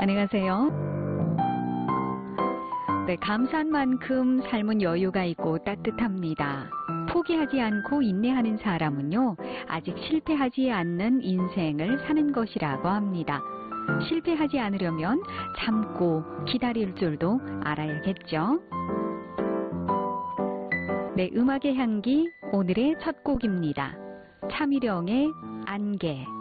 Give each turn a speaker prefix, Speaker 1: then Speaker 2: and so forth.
Speaker 1: 안녕하세요. 네, 감사한 만큼 삶은 여유가 있고 따뜻합니다. 포기하지 않고 인내하는 사람은요, 아직 실패하지 않는 인생을 사는 것이라고 합니다. 실패하지 않으려면 참고 기다릴 줄도 알아야겠죠. 네, 음악의 향기 오늘의 첫 곡입니다. 차미령의 안개.